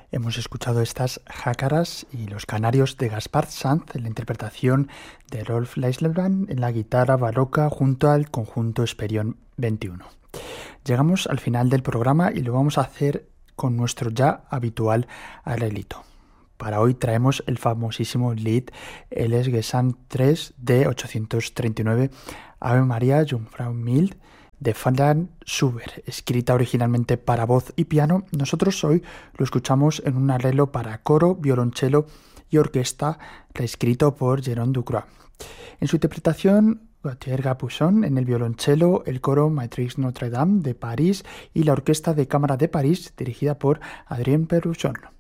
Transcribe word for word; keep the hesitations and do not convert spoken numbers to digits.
Hemos escuchado estas jácaras y los canarios de Gaspar Sanz en la interpretación de Rolf Leislebrand en la guitarra barroca junto al conjunto Esperión veintiuno. Llegamos al final del programa y lo vamos a hacer con nuestro ya habitual arreglito. Para hoy traemos el famosísimo Lied Els Gesang tres de ochocientos treinta y nueve, Ave María Jungfrau mild, de Franz Schubert, escrita originalmente para voz y piano. Nosotros hoy lo escuchamos en un arreglo para coro, violonchelo y orquesta, reescrito por Jérôme Ducroix. En su interpretación, Gauthier Capuçon en el violonchelo, el coro Maîtrise Notre Dame de París y la orquesta de cámara de París, dirigida por Adrien Péruchon.